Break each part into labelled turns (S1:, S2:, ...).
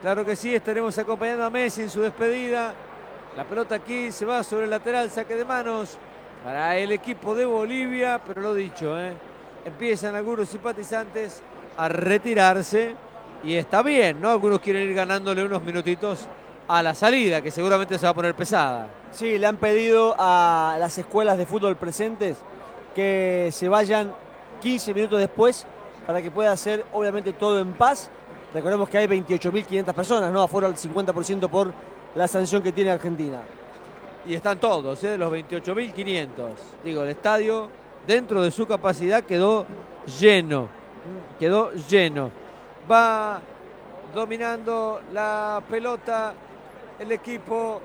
S1: Claro que sí, estaremos acompañando a Messi en su despedida. La pelota aquí se va sobre el lateral, saque de manos para el equipo de Bolivia, pero lo dicho, empiezan algunos simpatizantes a retirarse y está bien, ¿no? Algunos quieren ir ganándole unos minutitos a la salida, que seguramente se va a poner pesada.
S2: Sí, le han pedido a las escuelas de fútbol presentes que se vayan 15 minutos después para que pueda hacer obviamente todo en paz. Recordemos que hay 28.500 personas, ¿no? Afuera el 50% por la sanción que tiene Argentina.
S1: Y están todos, los 28.500. Digo, el estadio, dentro de su capacidad, quedó lleno. Quedó lleno. Va dominando la pelota el equipo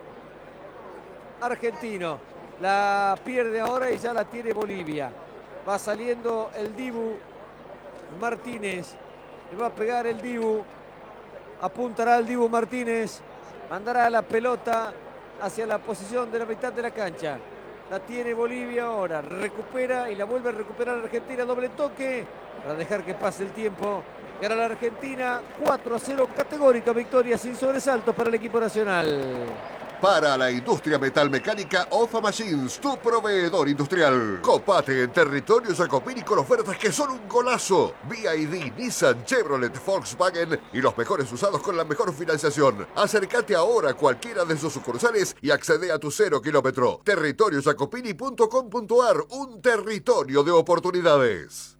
S1: argentino. La pierde ahora y ya la tiene Bolivia. Va saliendo el Dibu Martínez. Le va a pegar el Dibu. Apuntará el Dibu Martínez. Mandará la pelota hacia la posición de la mitad de la cancha. La tiene Bolivia ahora. Recupera y la vuelve a recuperar Argentina. Doble toque para dejar que pase el tiempo. Gana la Argentina 4-0. Categórica victoria sin sobresaltos para el equipo nacional.
S3: Para la industria metalmecánica, OFA Machines, tu proveedor industrial. Copate en territorio Jacopini con ofertas que son un golazo. BYD, Nissan, Chevrolet, Volkswagen y los mejores usados con la mejor financiación. Acércate ahora a cualquiera de sus sucursales y accede a tu 0 kilómetro. Territoriojacopini.com.ar, un territorio de oportunidades.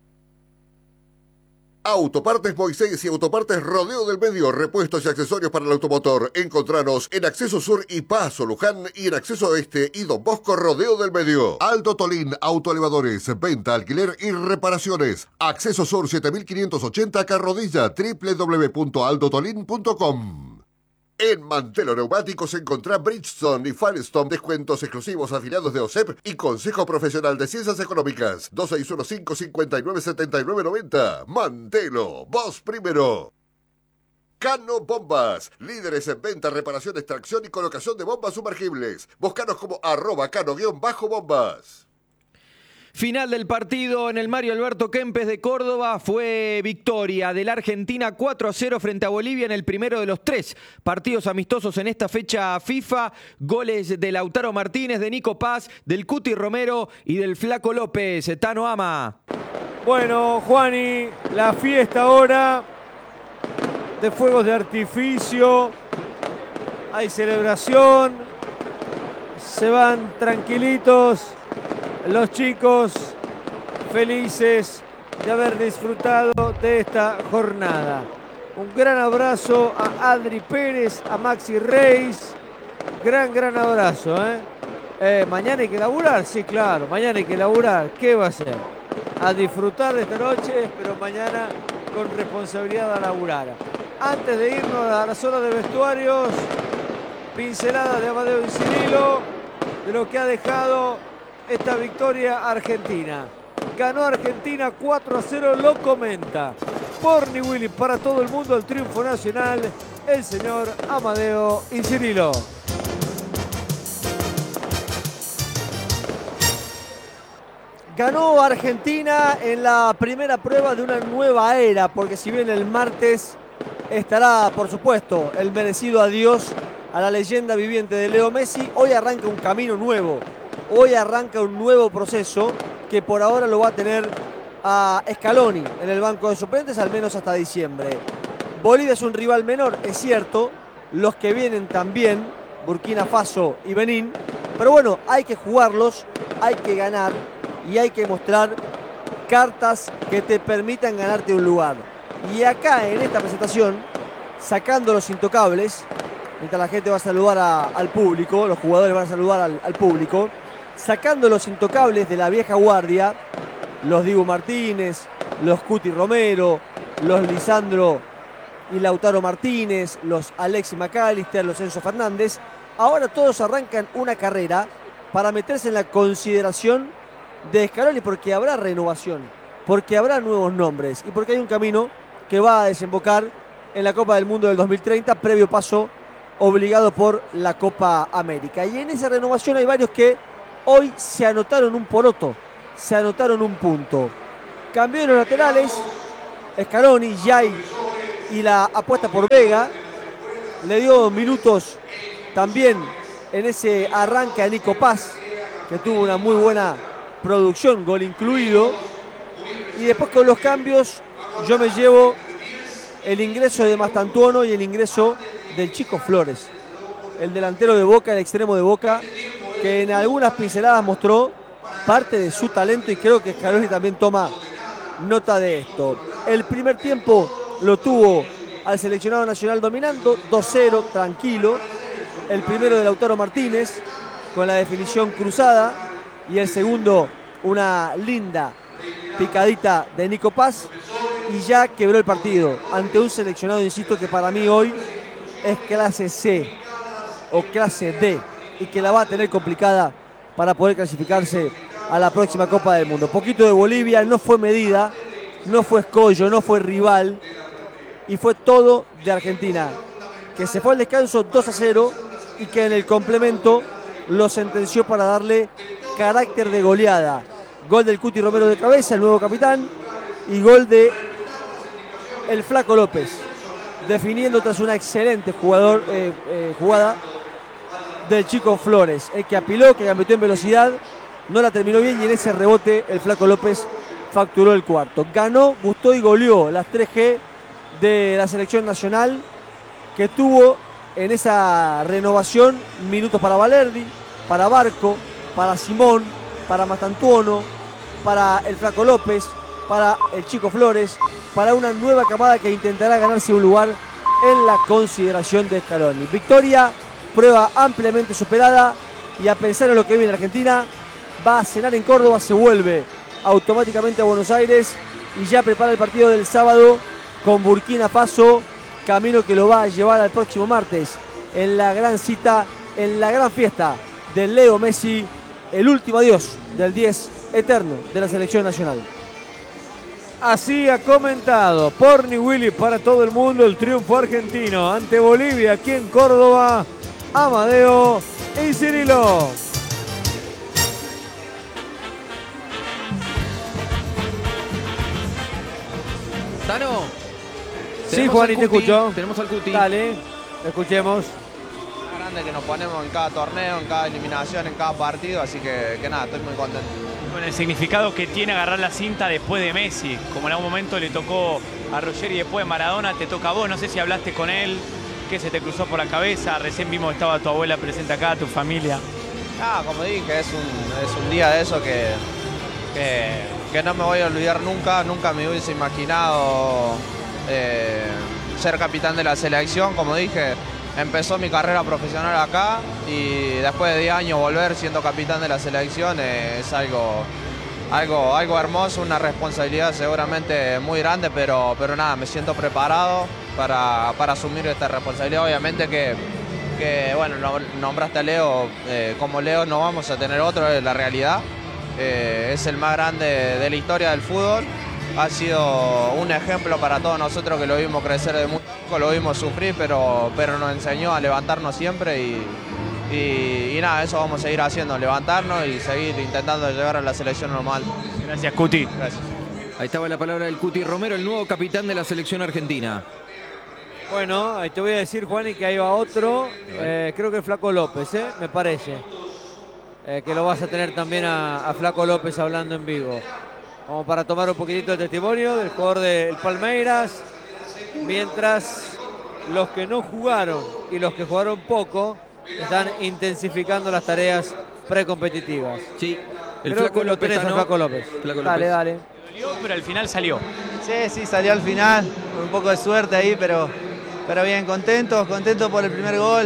S3: Autopartes Moisés y Autopartes Rodeo del Medio, repuestos y accesorios para el automotor. Encontranos en Acceso Sur y Paso Luján y en Acceso Este y Don Bosco Rodeo del Medio. Alto Tolín, autoelevadores, venta, alquiler y reparaciones. Acceso Sur 7580 Carrodilla, www.aldotolin.com. En Mantelo Neumáticos encontrá Bridgestone y Firestone, descuentos exclusivos afiliados de OSEP y Consejo Profesional de Ciencias Económicas. 2615-597990. Mantelo, vos primero. Cano Bombas, líderes en venta, reparación, extracción y colocación de bombas sumergibles. Búscanos como @cano_bombas.
S4: Final del partido en el Mario Alberto Kempes de Córdoba. Fue victoria de la Argentina 4-0 frente a Bolivia en el primero de los 3 partidos amistosos en esta fecha FIFA. Goles de Lautaro Martínez, de Nico Paz, del Cuti Romero y del Flaco López. Tano Ama.
S1: Bueno, Juani, la fiesta ahora de fuegos de artificio. Hay celebración. Se van tranquilitos los chicos, felices de haber disfrutado de esta jornada. Un gran abrazo a Adri Pérez, a Maxi Reis. Gran abrazo, mañana hay que laburar, sí, claro, mañana hay que laburar. ¿Qué va a hacer? A disfrutar de esta noche, pero mañana con responsabilidad a laburar. Antes de irnos a la zona de vestuarios, pincelada de Amadeo y Cirilo de lo que ha dejado esta victoria argentina. Ganó Argentina 4-0, lo comenta Porni Willy para todo el mundo, el triunfo nacional, el señor Amadeo Incirilo.
S2: Ganó Argentina en la primera prueba de una nueva era, porque si bien el martes estará, por supuesto, el merecido adiós a la leyenda viviente de Leo Messi, hoy arranca un camino nuevo. Hoy arranca un nuevo proceso que por ahora lo va a tener a Scaloni en el banco de suplentes, al menos hasta diciembre. Bolivia es un rival menor, es cierto. Los que vienen también, Burkina Faso y Benín. Pero bueno, hay que jugarlos, hay que ganar y hay que mostrar cartas que te permitan ganarte un lugar. Y acá en esta presentación, sacando los intocables, mientras la gente va a saludar al público, los jugadores van a saludar al público, sacando los intocables de la vieja guardia, los Dibu Martínez, los Cuti Romero, los Lisandro y Lautaro Martínez, los Alexis McAllister, los Enzo Fernández, ahora todos arrancan una carrera para meterse en la consideración de Scaloni, porque habrá renovación, porque habrá nuevos nombres y porque hay un camino que va a desembocar en la Copa del Mundo del 2030, previo paso obligado por la Copa América. Y en esa renovación hay varios que hoy se anotaron un poroto, se anotaron un punto. Cambió de los laterales, Scaloni, Jai y la apuesta por Vega. le dio minutos también en ese arranque a Nico Paz, que tuvo una muy buena producción, gol incluido. Y después con los cambios yo me llevo el ingreso de Mastantuono y el ingreso del Chico Flores, el delantero de Boca, el extremo de Boca, que en algunas pinceladas mostró parte de su talento y creo que Scaloni también toma nota de esto. El primer tiempo lo tuvo al seleccionado nacional dominando, 2-0, tranquilo. El primero de Lautaro Martínez, con la definición cruzada, y el segundo, una linda picadita de Nico Paz, y ya quebró el partido ante un seleccionado, insisto, que para mí hoy es clase C o clase D y que la va a tener complicada para poder clasificarse a la próxima Copa del Mundo. Poquito de Bolivia, no fue medida, no fue escollo, no fue rival, y fue todo de Argentina, que se fue al descanso 2-0 y que en el complemento lo sentenció para darle carácter de goleada. Gol del Cuti Romero de cabeza, el nuevo capitán, y gol de el Flaco López, definiendo tras una excelente jugada del Chico Flores, el que apiló, que metió en velocidad, no la terminó bien y en ese rebote el Flaco López facturó el cuarto. Ganó, gustó y goleó las 3G de la selección nacional, que tuvo en esa renovación minutos para Valerdi, para Barco, para Simón, para Mastantuono, para el Flaco López, para el Chico Flores, para una nueva camada que intentará ganarse un lugar en la consideración de Scaloni. Victoria, prueba ampliamente superada, y a pensar en lo que viene Argentina, va a cenar en Córdoba, se vuelve automáticamente a Buenos Aires y ya prepara el partido del sábado con Burkina Faso, camino que lo va a llevar al próximo martes en la gran cita, en la gran fiesta de Leo Messi, el último adiós del 10 eterno de la selección nacional.
S1: Así ha comentado Porni Willy para todo el mundo el triunfo argentino ante Bolivia aquí en Córdoba, Amadeo y Cirilo.
S4: Tano.
S1: Sí, Juan, y te escucho.
S4: Tenemos al Cuti.
S1: Dale, escuchemos.
S5: Grande que nos ponemos en cada torneo, en cada eliminación, en cada partido, así que nada, estoy muy contento.
S6: Con el significado que tiene agarrar la cinta después de Messi, como en algún momento le tocó a Ruggeri y después de Maradona, te toca a vos, no sé si hablaste con él, qué se te cruzó por la cabeza, recién vimos que estaba tu abuela presente acá, tu familia.
S5: Como dije, es un día de eso que no me voy a olvidar nunca, nunca me hubiese imaginado ser capitán de la selección, como dije. Empezó mi carrera profesional acá y después de 10 años volver siendo capitán de la selección es algo hermoso, una responsabilidad seguramente muy grande, pero nada, me siento preparado para asumir esta responsabilidad. Obviamente que bueno, nombraste a Leo, como Leo no vamos a tener otro, es la realidad. Es el más grande de la historia del fútbol. Ha sido un ejemplo para todos nosotros que lo vimos crecer de muy poco, lo vimos sufrir, pero nos enseñó a levantarnos siempre y nada, eso vamos a seguir haciendo, levantarnos y seguir intentando llegar a la selección normal.
S6: Gracias, Cuti.
S5: Gracias.
S4: Ahí estaba la palabra del Cuti Romero, el nuevo capitán de la selección argentina.
S1: Bueno, ahí te voy a decir, Juan, y que ahí va otro. Creo que el Flaco López, me parece. Que lo vas a tener también a Flaco López hablando en vivo. Como para tomar un poquitito de testimonio del jugador del Palmeiras. Mientras los que no jugaron y los que jugaron poco están intensificando las tareas precompetitivas.
S4: Sí, el
S1: Creo
S4: Flaco
S1: que lo
S4: López.
S1: tenés al Flaco López.
S4: Flaco
S1: Dale,
S4: López.
S1: dale.
S6: Pero al final salió.
S7: Sí, salió al final, con un poco de suerte ahí, pero bien, contento por el primer gol.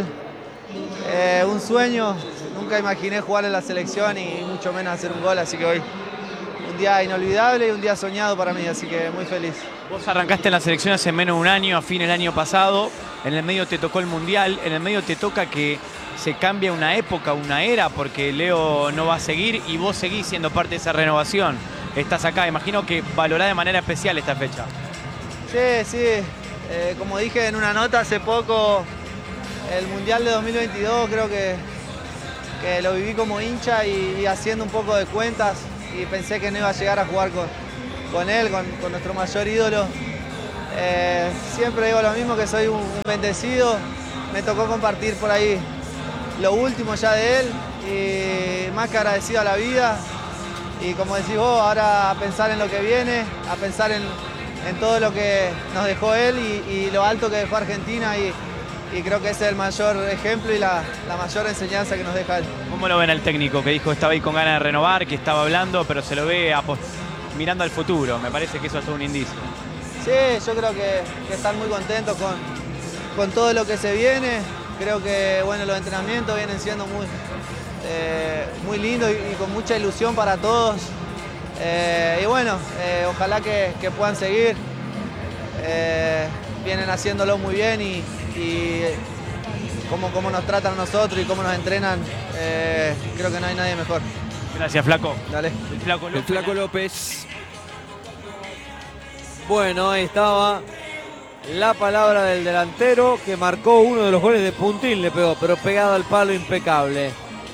S7: Un sueño, nunca imaginé jugar en la selección y mucho menos hacer un gol, así que hoy un día inolvidable y un día soñado para mí, así que muy feliz.
S6: Vos arrancaste en la selección hace menos de un año, a fin del año pasado. En el medio te tocó el Mundial, en el medio te toca que se cambie una época, una era, porque Leo no va a seguir y vos seguís siendo parte de esa renovación. Estás acá, imagino que valorás de manera especial esta fecha.
S7: Sí, como dije en una nota hace poco, el Mundial de 2022 creo que lo viví como hincha y haciendo un poco de cuentas y pensé que no iba a llegar a jugar con él, con nuestro mayor ídolo. Siempre digo lo mismo, que soy un bendecido me tocó compartir por ahí lo último ya de él y más que agradecido a la vida. Y como decís vos, ahora a pensar en lo que viene, a pensar en todo lo que nos dejó él y lo alto que dejó Argentina y creo que ese es el mayor ejemplo y la mayor enseñanza que nos deja él.
S6: ¿Cómo lo ven al técnico que dijo que estaba ahí con ganas de renovar, que estaba hablando, pero se lo ve mirando al futuro? Me parece que eso es todo un indicio.
S7: Sí, yo creo que están muy contentos con todo lo que se viene. Creo que bueno, los entrenamientos vienen siendo muy lindos y con mucha ilusión para todos. Y bueno, ojalá que puedan seguir. Vienen haciéndolo muy bien y cómo nos tratan a nosotros y cómo nos entrenan, creo que no hay nadie mejor.
S6: Gracias, Flaco.
S7: Dale.
S4: El Flaco López.
S2: Bueno, ahí estaba la palabra del delantero que marcó uno de los goles de puntín, le pegó, pero pegado al palo, impecable.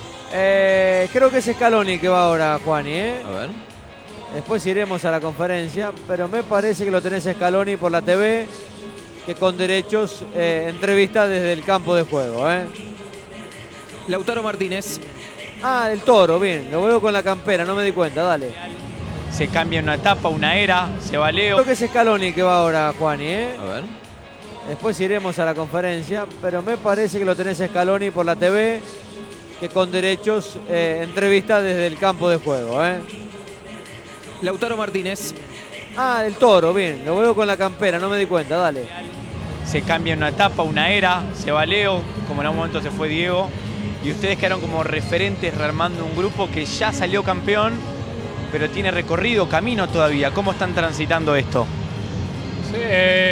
S2: Creo que es Scaloni que va ahora, Juani, ¿eh?
S4: A ver.
S2: Después iremos a la conferencia, pero me parece que lo tenés a Scaloni por la TV, que con derechos entrevista desde el campo de juego, ¿eh?
S4: Lautaro Martínez.
S2: Ah, el Toro, bien, lo veo con la campera, no me di cuenta, dale.
S6: Se cambia una etapa, una era, se va Leo.
S2: Creo que es Scaloni que va ahora, Juani, ¿eh?
S4: A ver.
S2: Después iremos a la conferencia, pero me parece que lo tenés a Scaloni por la TV, que con derechos entrevista desde el campo de juego, ¿eh?
S4: Lautaro Martínez.
S2: Ah, el Toro, bien, lo veo con la campera, no me di cuenta, dale.
S6: Se cambia una etapa, una era, se va Leo, como en un momento se fue Diego. Y ustedes quedaron como referentes rearmando un grupo que ya salió campeón, pero tiene recorrido, camino todavía. ¿Cómo están transitando esto?
S8: Sí,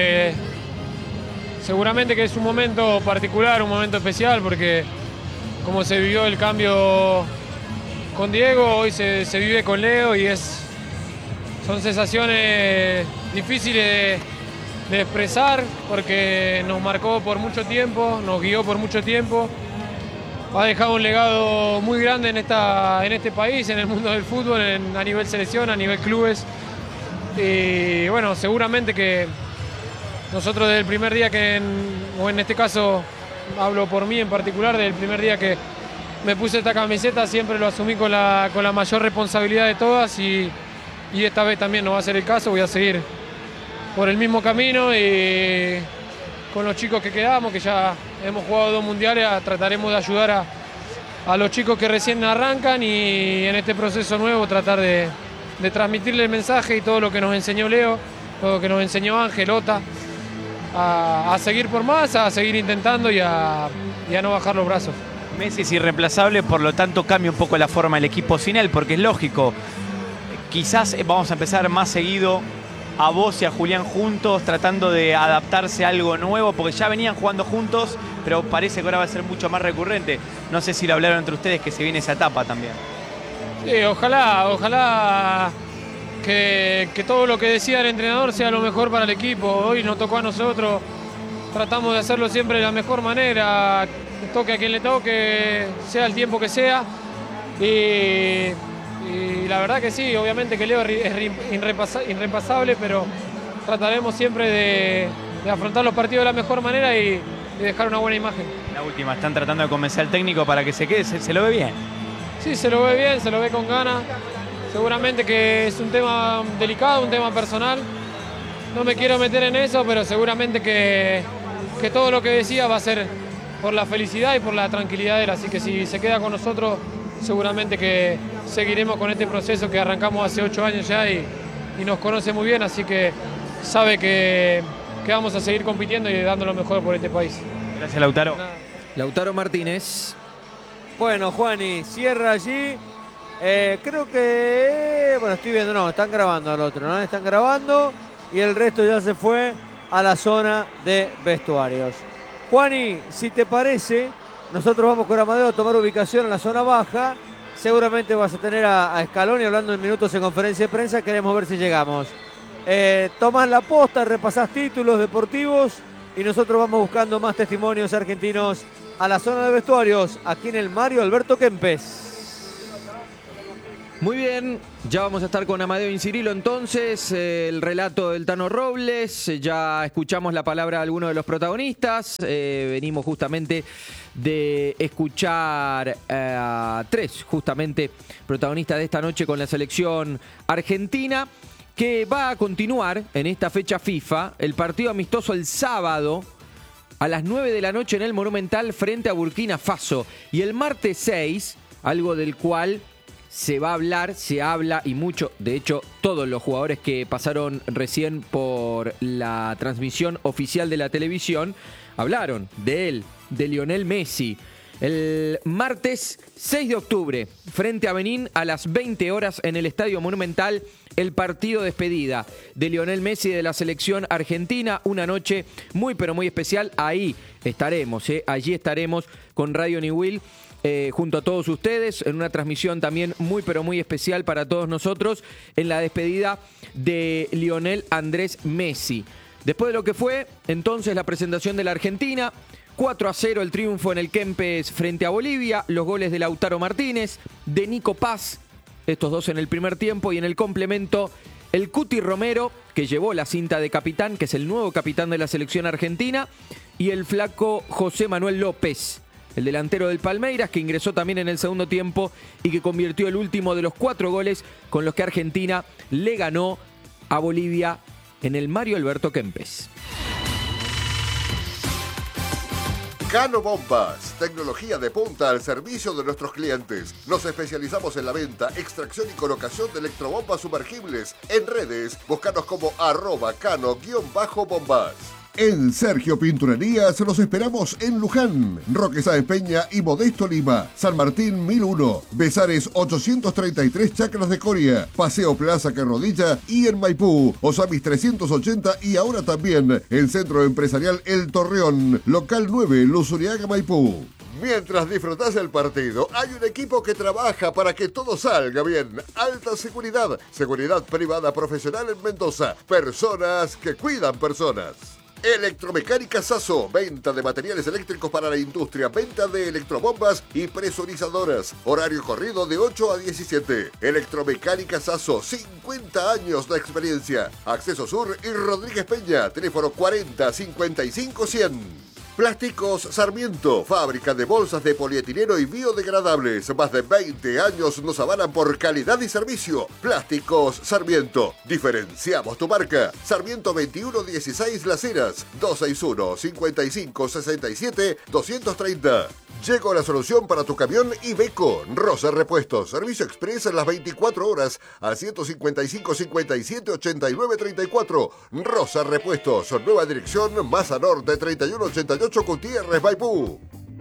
S8: seguramente que es un momento particular, un momento especial, porque como se vivió el cambio con Diego, hoy se vive con Leo y son sensaciones difíciles de expresar, porque nos marcó por mucho tiempo, nos guió por mucho tiempo. Ha dejado un legado muy grande en este país, en el mundo del fútbol, a nivel selección, a nivel clubes. Y bueno, seguramente que nosotros desde el primer día o en este caso hablo por mí en particular, desde el primer día que me puse esta camiseta siempre lo asumí con la mayor responsabilidad de todas y esta vez también no va a ser el caso, voy a seguir por el mismo camino y con los chicos que quedamos, que ya hemos jugado 2 mundiales, trataremos de ayudar a los chicos que recién arrancan y en este proceso nuevo tratar de transmitirle el mensaje y todo lo que nos enseñó Leo, todo lo que nos enseñó Ángel, Ota, a seguir por más, a seguir intentando y a no bajar los brazos.
S6: Messi es irreemplazable, por lo tanto cambia un poco la forma del equipo sin él, porque es lógico. Quizás vamos a empezar más seguido a vos y a Julián juntos, tratando de adaptarse a algo nuevo, porque ya venían jugando juntos, pero parece que ahora va a ser mucho más recurrente. No sé si lo hablaron entre ustedes, que se viene esa etapa también.
S8: Sí, ojalá que todo lo que decía el entrenador sea lo mejor para el equipo. Hoy nos tocó a nosotros, tratamos de hacerlo siempre de la mejor manera, toque a quien le toque, sea el tiempo que sea. Y la verdad que sí, obviamente que Leo es irrepasable, pero trataremos siempre de afrontar los partidos de la mejor manera y dejar una buena imagen.
S6: La última, están tratando de convencer al técnico para que se quede, se lo ve bien.
S8: Sí, se lo ve bien, se lo ve con ganas. Seguramente que es un tema delicado, un tema personal. No me quiero meter en eso, pero seguramente que todo lo que decía va a ser por la felicidad y por la tranquilidad de él. Así que si se queda con nosotros, seguramente que seguiremos con este proceso que arrancamos hace 8 años ya y nos conoce muy bien, así que sabe que vamos a seguir compitiendo y dando lo mejor por este país.
S6: Gracias, Lautaro.
S4: Lautaro Martínez.
S2: Bueno, Juani, cierra allí. Creo que... Bueno, estoy viendo, no, están grabando al otro, ¿no? Están grabando y el resto ya se fue a la zona de vestuarios. Juani, si te parece, nosotros vamos con Amadeo a tomar ubicación en la zona baja. Seguramente vas a tener a Scaloni hablando en minutos en conferencia de prensa. Queremos ver si llegamos. Tomás la posta, repasás títulos deportivos y nosotros vamos buscando más testimonios argentinos a la zona de vestuarios, aquí en el Mario Alberto Kempes.
S4: Muy bien, ya vamos a estar con Amadeo Incirilo entonces, el relato del Tano Robles, ya escuchamos la palabra de algunos de los protagonistas, venimos justamente de escuchar a 3 justamente protagonistas de esta noche con la selección argentina, que va a continuar en esta fecha FIFA, el partido amistoso el sábado a las 9 de la noche en el Monumental frente a Burkina Faso, y el martes 6, algo del cual se va a hablar, se habla y mucho. De hecho, todos los jugadores que pasaron recién por la transmisión oficial de la televisión hablaron de él, de Lionel Messi. El martes 6 de octubre, frente a Benín, a las 20 horas en el Estadio Monumental, el partido de despedida de Lionel Messi de la selección argentina. Una noche muy pero muy especial. Ahí estaremos, allí estaremos con Radio New Will. Junto a todos ustedes, en una transmisión también muy pero muy especial para todos nosotros, en la despedida de Lionel Andrés Messi. Después de lo que fue entonces la presentación de la Argentina, 4-0 el triunfo en el Kempes frente a Bolivia, los goles de Lautaro Martínez, de Nico Paz, estos dos en el primer tiempo, y en el complemento el Cuti Romero, que llevó la cinta de capitán, que es el nuevo capitán de la selección argentina, y el flaco José Manuel López, el delantero del Palmeiras, que ingresó también en el segundo tiempo y que convirtió el último de los 4 goles con los que Argentina le ganó a Bolivia en el Mario Alberto Kempes.
S3: Cano Bombas, tecnología de punta al servicio de nuestros clientes. Nos especializamos en la venta, extracción y colocación de electrobombas sumergibles. En redes, búscanos como @cano_bombas. En Sergio Pinturerías los esperamos en Luján, Roque Sáenz Peña y Modesto Lima, San Martín 1001, Besares 833 Chacras de Coria, Paseo Plaza Carrodilla y en Maipú, Osamis 380 y ahora también el Centro Empresarial El Torreón, Local 9, Luzuriaga, Maipú. Mientras disfrutás el partido, hay un equipo que trabaja para que todo salga bien. Alta seguridad, seguridad privada profesional en Mendoza, personas que cuidan personas. Electromecánica Sasso, venta de materiales eléctricos para la industria, venta de electrobombas y presurizadoras. Horario corrido de 8 a 17. Electromecánica Sasso, 50 años de experiencia. Acceso Sur y Rodríguez Peña, teléfono 40 55 100. Plásticos Sarmiento, fábrica de bolsas de polietileno y biodegradables. Más de 20 años nos avalan por calidad y servicio. Plásticos Sarmiento. Diferenciamos tu marca. Sarmiento 2116 Las Heras, 261-5567-230. Llegó la solución para tu camión Iveco. Rosa Repuestos. Servicio express en las 24 horas al 155-57-89-34. Rosa Repuestos. Nueva dirección, Maza Norte 3188 Gutiérrez, Maipú.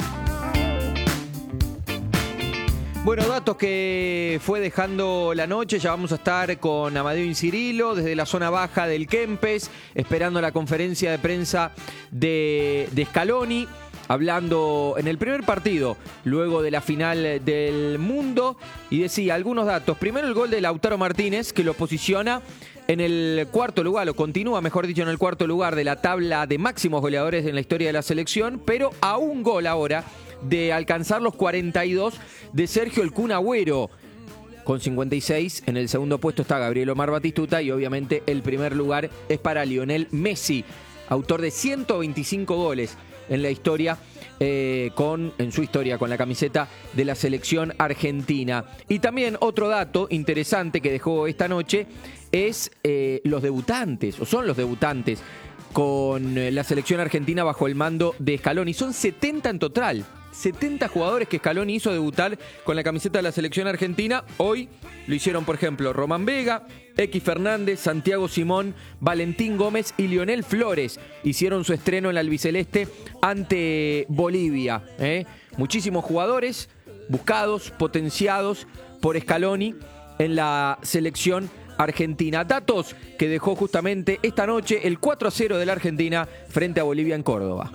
S4: Bueno, datos que fue dejando la noche. Ya vamos a estar con Amadeo Incirilo desde la zona baja del Kempes, esperando la conferencia de prensa de Scaloni, hablando en el primer partido, luego de la final del mundo, y decía algunos datos. Primero, el gol de Lautaro Martínez, que lo posiciona en el cuarto lugar, o continúa, mejor dicho, en el cuarto lugar de la tabla de máximos goleadores en la historia de la selección, pero a un gol ahora de alcanzar los 42 de Sergio El Kun Agüero, con 56. En el segundo puesto está Gabriel Omar Batistuta, y obviamente el primer lugar es para Lionel Messi, autor de 125 goles en la historia, en su historia con la camiseta de la selección argentina. Y también otro dato interesante que dejó esta noche es los debutantes, o son los debutantes con la selección argentina bajo el mando de Scaloni. Son 70 en total. 70 jugadores que Scaloni hizo debutar con la camiseta de la selección argentina. Hoy lo hicieron, por ejemplo, Román Vega, X Fernández, Santiago Simón, Valentín Gómez y Lionel Flores. Hicieron su estreno en la albiceleste ante Bolivia. Muchísimos jugadores buscados, potenciados por Scaloni en la selección argentina. Datos que dejó justamente esta noche el 4-0 de la Argentina frente a Bolivia en Córdoba.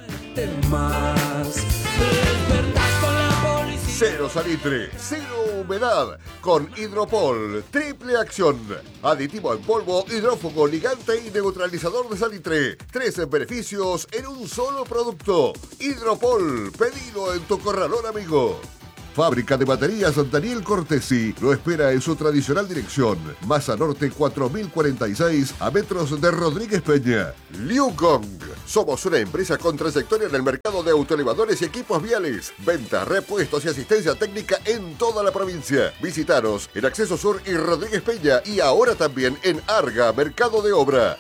S3: Cero salitre, cero humedad, con Hidropol, triple acción. Aditivo en polvo, hidrófugo, ligante y neutralizador de salitre. 3 beneficios en un solo producto. Hidropol, pedilo en tu corralón amigo. Fábrica de baterías Daniel Cortesi lo espera en su tradicional dirección. Masa Norte 4046 a metros de Rodríguez Peña. Liu Gong. Somos una empresa con trayectoria en el mercado de autoelevadores y equipos viales. Venta, repuestos y asistencia técnica en toda la provincia. Visítanos en Acceso Sur y Rodríguez Peña y ahora también en Arga, Mercado de Obra.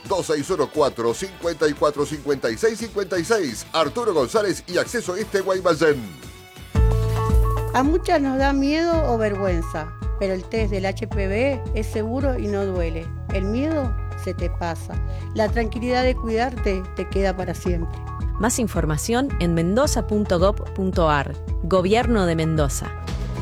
S3: 2614-545656. Arturo González y Acceso Este Guaymallén.
S9: A muchas nos da miedo o vergüenza, pero el test del HPV es seguro y no duele. El miedo se te pasa. La tranquilidad de cuidarte te queda para siempre.
S10: Más información en mendoza.gov.ar. Gobierno de Mendoza.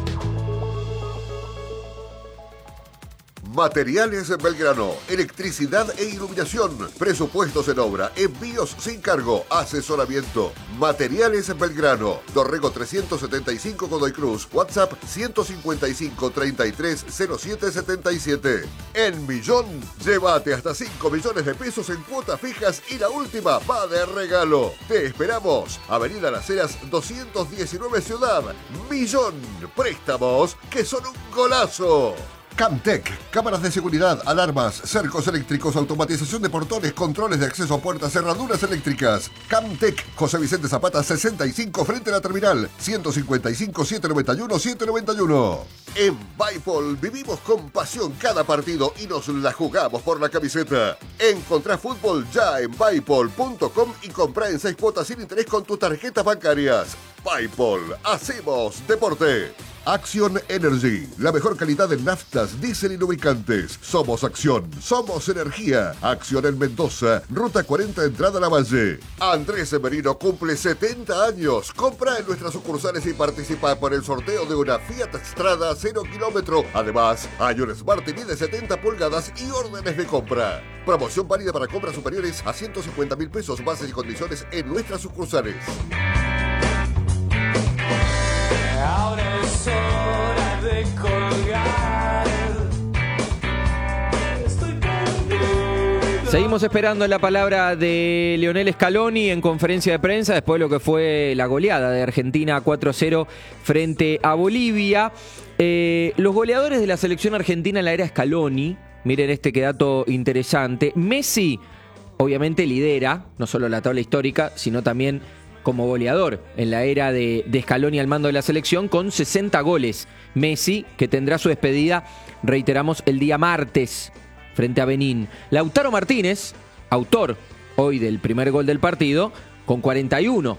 S3: Materiales Belgrano, electricidad e iluminación, presupuestos en obra, envíos sin cargo, asesoramiento. Materiales Belgrano, Dorrego 375 Godoy Cruz, WhatsApp 155 33 07 77. En Millón, llévate hasta 5 millones de pesos en cuotas fijas y la última va de regalo. Te esperamos, Avenida Las Heras 219 Ciudad. Millón, préstamos que son un golazo. Camtec, cámaras de seguridad, alarmas, cercos eléctricos, automatización de portones, controles de acceso a puertas, cerraduras eléctricas. Camtec, José Vicente Zapata 65 frente a la terminal, 155 791 791. En Bipol vivimos con pasión cada partido y nos la jugamos por la camiseta. Encontrá fútbol ya en Bipol.com y comprá en 6 cuotas sin interés con tus tarjetas bancarias. Bipol, hacemos deporte. Action Energy, la mejor calidad en naftas, diésel y lubricantes. Somos Acción, somos energía. Acción en Mendoza, Ruta 40, entrada a la Valle. Andrés Merino cumple 70 años. Compra en nuestras sucursales y participa por el sorteo de una Fiat Strada 0 kilómetro. Además, hay un Smart TV de 70 pulgadas y órdenes de compra. Promoción válida para compras superiores a 150.000 pesos, bases y condiciones en nuestras sucursales.
S11: Ahora es hora de colgar. Estoy perdido.
S4: Seguimos esperando la palabra de Lionel Scaloni en conferencia de prensa después de lo que fue la goleada de Argentina 4-0 frente a Bolivia. Los goleadores de la selección argentina en la era Scaloni, miren este que dato interesante. Messi obviamente lidera no solo la tabla histórica, sino también como goleador en la era de Scaloni al mando de la selección con 60 goles. Messi, que tendrá su despedida, reiteramos, el día martes frente a Benín. Lautaro Martínez, autor hoy del primer gol del partido, con 41,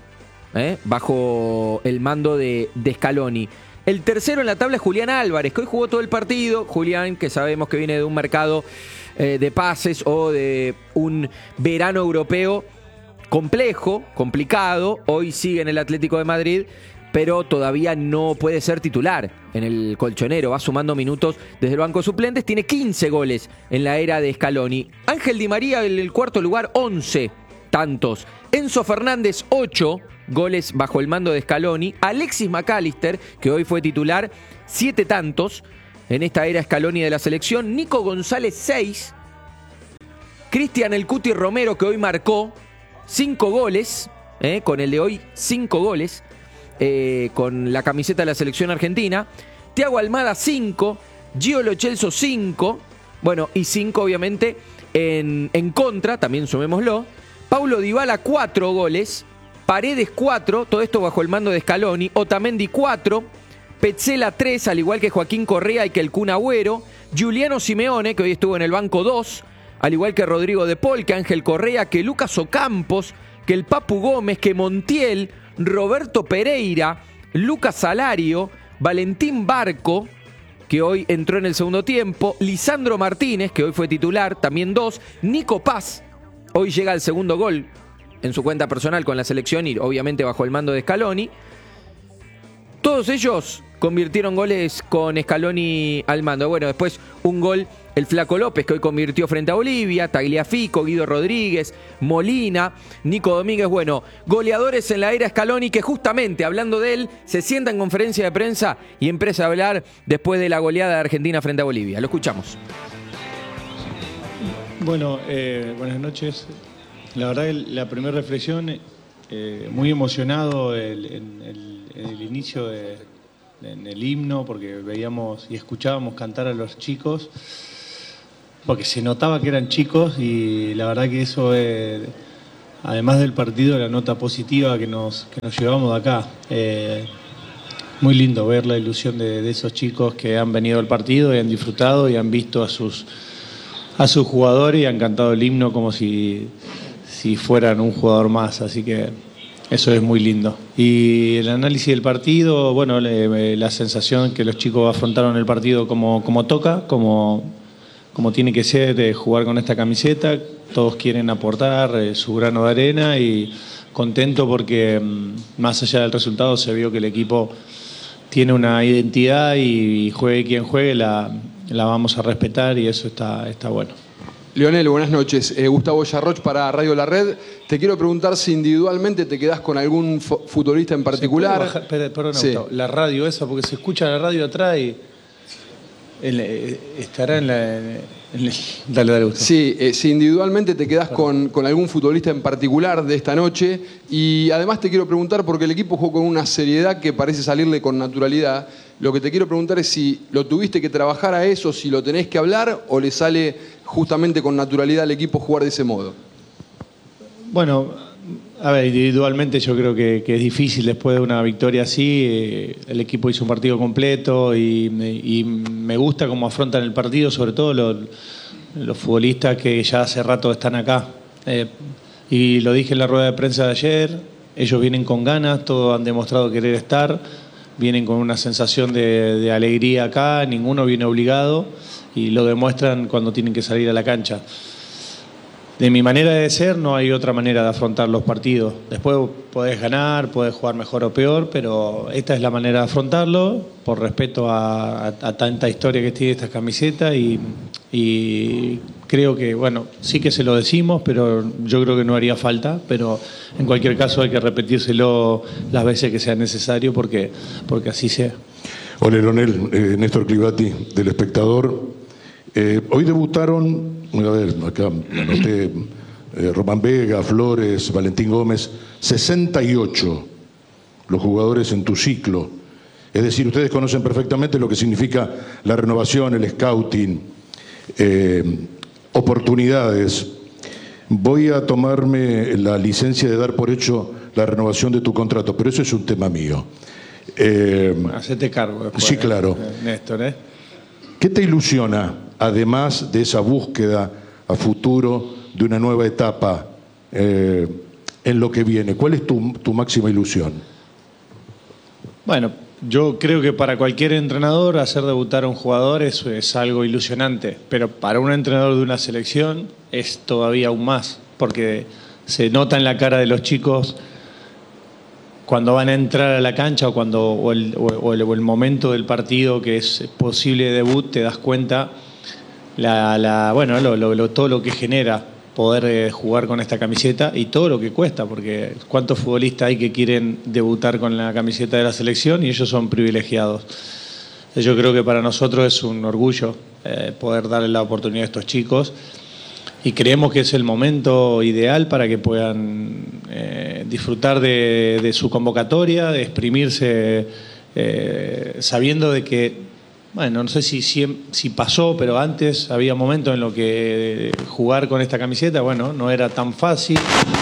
S4: bajo el mando de Scaloni. El tercero en la tabla es Julián Álvarez, que hoy jugó todo el partido. Julián, que sabemos que viene de un mercado de pases o de un verano europeo complejo, complicado. Hoy sigue en el Atlético de Madrid, pero todavía no puede ser titular en el colchonero. Va sumando minutos desde el banco de suplentes. Tiene 15 goles en la era de Scaloni. Ángel Di María en el cuarto lugar, 11 tantos. Enzo Fernández, 8 goles bajo el mando de Scaloni. Alexis McAllister, que hoy fue titular, 7 tantos en esta era Scaloni de la selección. Nico González, 6. Cristian El Cuti Romero, que hoy marcó 5 goles, con el de hoy 5 goles, con la camiseta de la selección argentina. Thiago Almada 5, Gio Lo Celso 5, bueno, y 5 obviamente en contra, también sumémoslo. Paulo Dybala 4 goles, Paredes 4, todo esto bajo el mando de Scaloni. Otamendi 4, Petzela 3, al igual que Joaquín Correa y que el Kun Agüero. Giuliano Simeone, que hoy estuvo en el banco 2, al igual que Rodrigo De Paul, que Ángel Correa, que Lucas Ocampos, que el Papu Gómez, que Montiel, Roberto Pereira, Lucas Salario, Valentín Barco, que hoy entró en el segundo tiempo, Lisandro Martínez, que hoy fue titular, también 2, Nico Paz, hoy llega al segundo gol en su cuenta personal con la selección y obviamente bajo el mando de Scaloni. Todos ellos convirtieron goles con Scaloni al mando. Bueno, después un gol el Flaco López, que hoy convirtió frente a Bolivia, Tagliafico, Guido Rodríguez, Molina, Nico Domínguez. Bueno, goleadores en la era Scaloni, que justamente hablando de él, se sienta en conferencia de prensa y empieza a hablar después de la goleada de Argentina frente a Bolivia. Lo escuchamos.
S12: Bueno, buenas noches. La verdad que la primera reflexión, muy emocionado en el inicio en el himno, porque veíamos y escuchábamos cantar a los chicos, porque se notaba que eran chicos y la verdad que eso, además del partido, la nota positiva que nos llevamos de acá. Muy lindo ver la ilusión de esos chicos que han venido al partido y han disfrutado y han visto a sus jugadores y han cantado el himno como si fueran un jugador más, así que eso es muy lindo. Y el análisis del partido, bueno, la sensación que los chicos afrontaron el partido como toca, como tiene que ser, jugar con esta camiseta. Todos quieren aportar su grano de arena y contento porque más allá del resultado se vio que el equipo tiene una identidad y juegue quien juegue, la vamos a respetar y eso está bueno.
S13: Lionel, buenas noches. Gustavo Yarroch para Radio La Red. Te quiero preguntar si individualmente te quedás con algún futbolista en particular.
S12: Perdón,
S13: sí.
S12: Gustavo, la radio esa, porque se escucha la radio atrás y estará en el... Dale, Gustavo.
S13: Sí, si individualmente te quedás con algún futbolista en particular de esta noche. Y además te quiero preguntar, porque el equipo jugó con una seriedad que parece salirle con naturalidad. Lo que te quiero preguntar es si lo tuviste que trabajar a eso, si lo tenés que hablar o le sale justamente con naturalidad al equipo jugar de ese modo.
S12: Bueno, a ver, individualmente yo creo que es difícil después de una victoria así. El equipo hizo un partido completo y me gusta cómo afrontan el partido, sobre todo los futbolistas que ya hace rato están acá. Y lo dije en la rueda de prensa de ayer, ellos vienen con ganas, todos han demostrado querer estar, vienen con una sensación de alegría acá, ninguno viene obligado y lo demuestran cuando tienen que salir a la cancha. De mi manera de ser, no hay otra manera de afrontar los partidos. Después podés ganar, podés jugar mejor o peor, pero esta es la manera de afrontarlo, por respeto a tanta historia que tiene esta camiseta y creo que, bueno, sí que se lo decimos, pero yo creo que no haría falta, pero en cualquier caso hay que repetírselo las veces que sea necesario porque así sea.
S14: Hola, Leonel, Néstor Clivati, del Espectador. Hoy debutaron, a ver, acá anoté, Román Vega, Flores, Valentín Gómez, 68 los jugadores en tu ciclo. Es decir, ustedes conocen perfectamente lo que significa la renovación, el scouting, oportunidades. Voy a tomarme la licencia de dar por hecho la renovación de tu contrato, pero eso es un tema mío.
S12: Hacete cargo después.
S14: Sí, claro.
S12: Néstor,
S14: ¿Qué te ilusiona, además de esa búsqueda a futuro de una nueva etapa en lo que viene? ¿Cuál es tu máxima ilusión?
S12: Bueno, yo creo que para cualquier entrenador hacer debutar a un jugador es algo ilusionante, pero para un entrenador de una selección es todavía aún más, porque se nota en la cara de los chicos cuando van a entrar a la cancha o el momento del partido que es posible debut, te das cuenta todo lo que genera poder jugar con esta camiseta y todo lo que cuesta, porque cuántos futbolistas hay que quieren debutar con la camiseta de la selección y ellos son privilegiados. Yo creo que para nosotros es un orgullo poder darle la oportunidad a estos chicos y creemos que es el momento ideal para que puedan disfrutar de su convocatoria, de exprimirse, sabiendo de que, bueno, no sé si pasó, pero antes había momentos en los que jugar con esta camiseta, bueno, no era tan fácil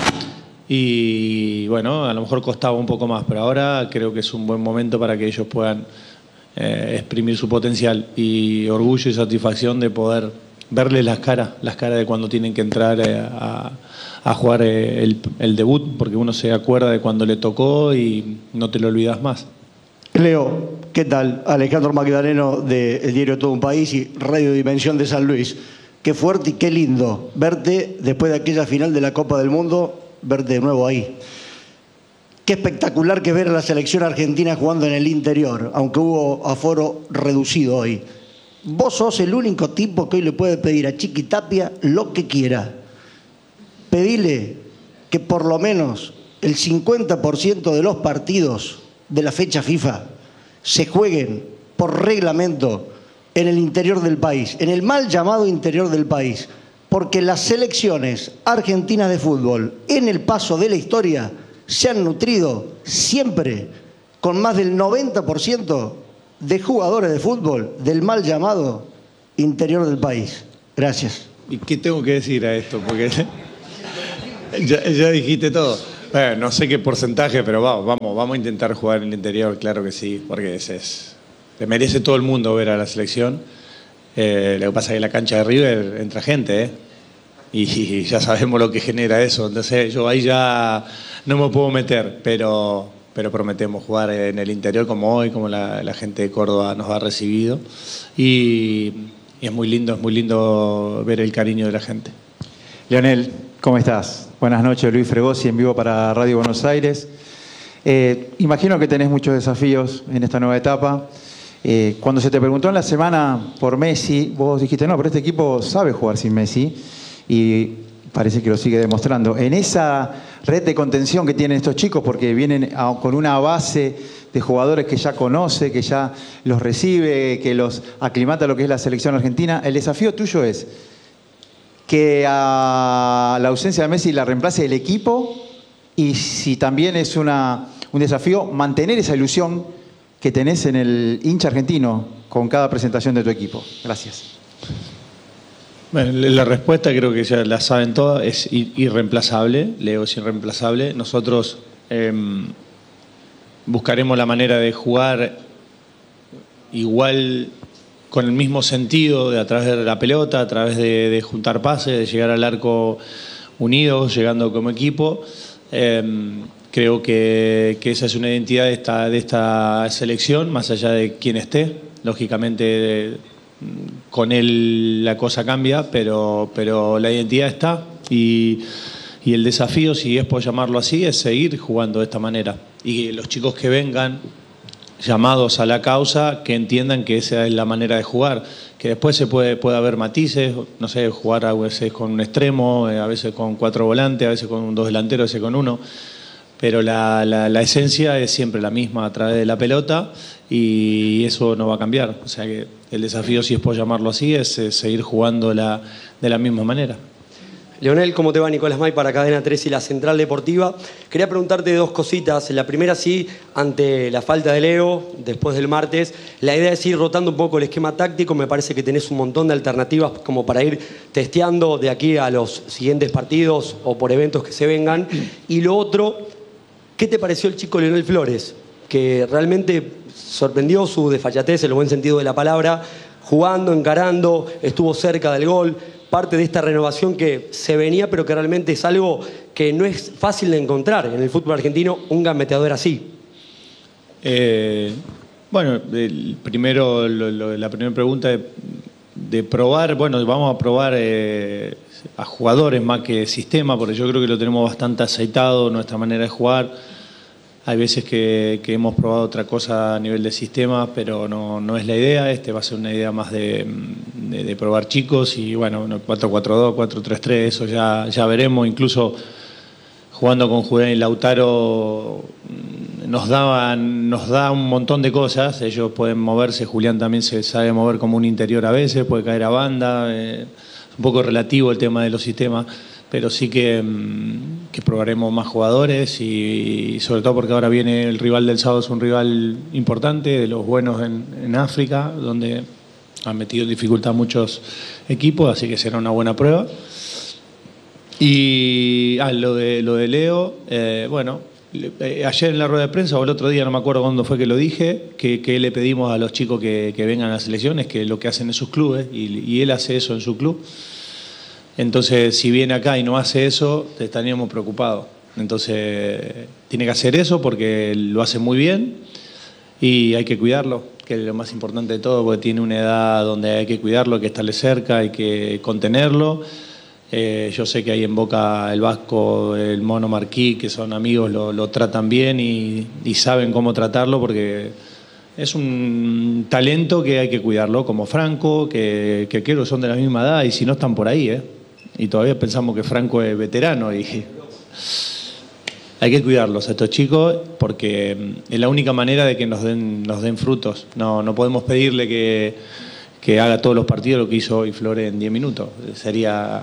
S12: y, bueno, a lo mejor costaba un poco más, pero ahora creo que es un buen momento para que ellos puedan exprimir su potencial y orgullo y satisfacción de poder verles las caras de cuando tienen que entrar a jugar el debut, porque uno se acuerda de cuando le tocó y no te lo olvidas más.
S15: Leo, ¿qué tal? Alejandro Magdaleno del diario Todo un País y Radio Dimensión de San Luis. Qué fuerte y qué lindo verte después de aquella final de la Copa del Mundo, verte de nuevo ahí. Qué espectacular que ver a la selección argentina jugando en el interior, aunque hubo aforo reducido hoy. Vos sos el único tipo que hoy le puede pedir a Chiqui Tapia lo que quiera. Pedile que por lo menos el 50% de los partidos de la fecha FIFA se jueguen por reglamento en el interior del país, en el mal llamado interior del país, porque las selecciones argentinas de fútbol en el paso de la historia se han nutrido siempre con más del 90% de jugadores de fútbol del mal llamado interior del país. Gracias.
S12: ¿Y qué tengo que decir a esto? Porque ya dijiste todo. Bueno, no sé qué porcentaje, pero vamos a intentar jugar en el interior, claro que sí, porque le merece todo el mundo ver a la selección. Lo que pasa es que en la cancha de River entra gente, y ya sabemos lo que genera eso. Entonces yo ahí ya no me puedo meter, pero prometemos jugar en el interior como hoy, como la gente de Córdoba nos ha recibido. Y es muy lindo ver el cariño de la gente.
S16: Leonel, ¿cómo estás? Buenas noches, Luis Fregosi en vivo para Radio Buenos Aires. Imagino que tenés muchos desafíos en esta nueva etapa. Cuando se te preguntó en la semana por Messi, vos dijiste, no, pero este equipo sabe jugar sin Messi, y parece que lo sigue demostrando. En esa red de contención que tienen estos chicos, porque vienen con una base de jugadores que ya conoce, que ya los recibe, que los aclimata a lo que es la selección argentina, el desafío tuyo es que a la ausencia de Messi la reemplace el equipo, y si también es un desafío mantener esa ilusión que tenés en el hincha argentino con cada presentación de tu equipo. Gracias.
S12: Bueno, la respuesta creo que ya la saben todas, es irreemplazable. Leo es irreemplazable. Nosotros buscaremos la manera de jugar igual, con el mismo sentido, a través de la pelota, a través de juntar pases, de llegar al arco unidos, llegando como equipo. Creo que esa es una identidad de esta selección, más allá de quién esté. Lógicamente con él la cosa cambia, pero la identidad está, y el desafío, si es por llamarlo así, es seguir jugando de esta manera. Y los chicos que vengan llamados a la causa, que entiendan que esa es la manera de jugar, que después puede haber matices, no sé, jugar a veces con un extremo, a veces con 4 volantes, a veces con 2 delanteros, a veces con 1, pero la esencia es siempre la misma a través de la pelota, y eso no va a cambiar. O sea que el desafío, si es por llamarlo así, es seguir jugando de la misma manera.
S17: Leonel, ¿cómo te va? Nicolás May para Cadena 3 y la Central Deportiva. Quería preguntarte 2 cositas. La primera, sí, ante la falta de Leo, después del martes, la idea es ir rotando un poco el esquema táctico. Me parece que tenés un montón de alternativas como para ir testeando de aquí a los siguientes partidos o por eventos que se vengan. Y lo otro, ¿qué te pareció el chico Leonel Flores? Que realmente sorprendió su desfachatez, en el buen sentido de la palabra, jugando, encarando, estuvo cerca del gol. Parte de esta renovación que se venía, pero que realmente es algo que no es fácil de encontrar en el fútbol argentino, un gambeteador así.
S12: Bueno, la primera pregunta de probar, bueno, vamos a probar a jugadores más que sistema, porque yo creo que lo tenemos bastante aceitado, nuestra manera de jugar. Hay veces que hemos probado otra cosa a nivel de sistema, pero no es la idea. Va a ser una idea más de probar chicos, y bueno, 4-4-2, 4-3-3, eso ya veremos. Incluso jugando con Julián y Lautaro nos da un montón de cosas. Ellos pueden moverse, Julián también se sabe mover como un interior a veces, puede caer a banda. Es un poco relativo el tema de los sistemas, pero sí que probaremos más jugadores, y sobre todo porque ahora viene el rival del sábado, es un rival importante, de los buenos en África, donde han metido en dificultad muchos equipos, así que será una buena prueba. Y lo de Leo, bueno, ayer en la rueda de prensa o el otro día, no me acuerdo cuándo fue que lo dije, que le pedimos a los chicos que vengan a las selecciones, que lo que hacen en sus clubes, y él hace eso en su club. Entonces, si viene acá y no hace eso, estaríamos preocupados. Entonces, tiene que hacer eso porque lo hace muy bien, y hay que cuidarlo, que es lo más importante de todo, porque tiene una edad donde hay que cuidarlo, hay que estarle cerca, hay que contenerlo. Yo sé que ahí en Boca el Vasco, el Mono Marquí, que son amigos, lo tratan bien y saben cómo tratarlo, porque es un talento que hay que cuidarlo, como Franco, que creo que son de la misma edad, y si no están por ahí, y todavía pensamos que Franco es veterano, y hay que cuidarlos a estos chicos, porque es la única manera de que nos den frutos. No podemos pedirle que haga todos los partidos lo que hizo hoy Flores en 10 minutos. Sería